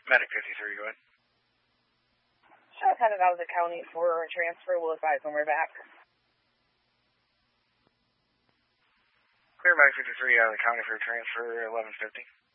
Medic 53, go ahead. Just headed out of the county for a transfer. We'll advise when we're back. Clear Medic 53 out of the county for a transfer 1150.